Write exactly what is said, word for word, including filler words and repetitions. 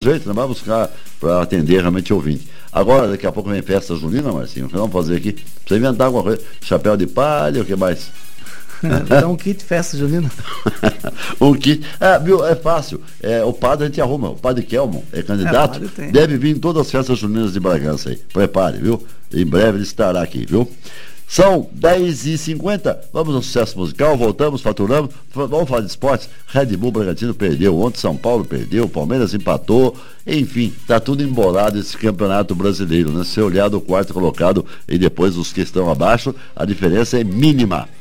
jeito, né? Vai buscar para atender realmente o ouvinte. Agora, daqui a pouco vem festa junina, Marcinho. O que vamos fazer aqui? Precisa inventar alguma coisa. Chapéu de palha, o que mais? Dá um kit festa junina. Um kit. É, viu, é fácil. É, o padre a gente arruma. O padre Kelmon é candidato. É, deve vir em todas as festas juninas de Bragança aí. Prepare, viu? Em breve ele estará aqui, viu? São dez e cinquenta, vamos ao sucesso musical, voltamos, faturamos, vamos falar de esportes. Red Bull Bragantino perdeu, ontem São Paulo perdeu, Palmeiras empatou, enfim, tá tudo embolado esse campeonato brasileiro, né? Se olhar do quarto colocado e depois os que estão abaixo, a diferença é mínima.